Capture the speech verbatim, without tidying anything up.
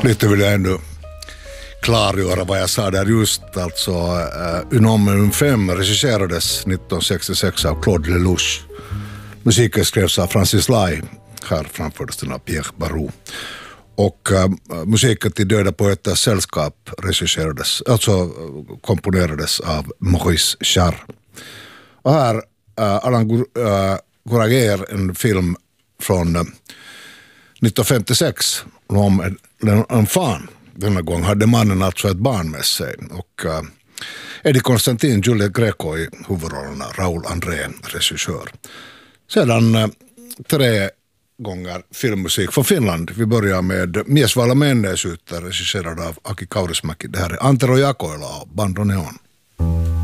Lite vill jag ändå klargöra vad jag sa där just. Alltså, uh, Un homme un femme regisserades nittonhundrasextiosex av Claude Lelouch. Musiken skrevs av Francis Lai. Här framfördes den av Pierre Barou. Och uh, musiken till Döda poeters sällskap regisserades, alltså uh, komponerades av Maurice Jarre. Och här uh, Alain uh, Goraguer, en film från uh, nittonhundrafemtiosex om en, en fan. Denna gång hade mannen alltså ett barn med sig. Och uh, Eddie Constantin, Juliette Greco i huvudrollerna, Raoul André, regissör. Sedan uh, tre gånger filmmusik från Finland. Vi börjar med Mies Vala Menneisyyttä, regisserad av Aki Kaurismäki. Det här är Antero Jakoila och Bandoneon.